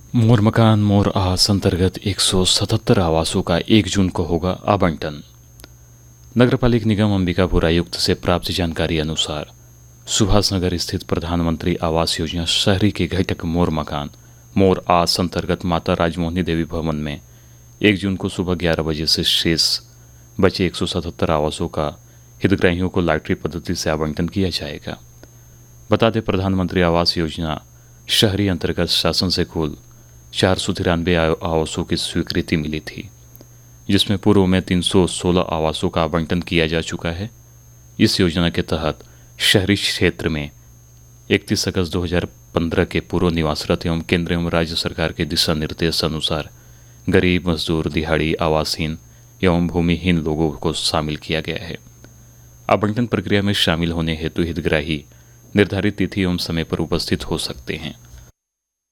मोर मकान मोर आस अंतर्गत 177 आवासों का 1 जून को होगा आवंटन। नगरपालिक निगम अंबिकापुर आयुक्त से प्राप्त जानकारी अनुसार सुभाष नगर स्थित प्रधानमंत्री आवास योजना शहरी के घटक मोर मकान मोर आस अंतर्गत माता राजमोहनी देवी भवन में 1 जून को सुबह 11 बजे से शेष बचे 177 आवासों का हितग्राहियों को लॉटरी पद्धति से आवंटन किया जाएगा। बता दें, प्रधानमंत्री आवास योजना शहरी अंतर्गत शासन से कुल 493 आवासों की स्वीकृति मिली थी, जिसमें पूर्व में 316 आवासों का आवंटन किया जा चुका है। इस योजना के तहत शहरी क्षेत्र में 31 अगस्त 2015 के पूर्व निवासरत एवं केंद्र एवं राज्य सरकार के दिशा निर्देश अनुसार गरीब, मजदूर, दिहाड़ी, आवासहीन एवं भूमिहीन लोगों को शामिल किया गया है। आवंटन प्रक्रिया में शामिल होने हेतु हितग्राही निर्धारित तिथि एवं समय पर उपस्थित हो सकते हैं।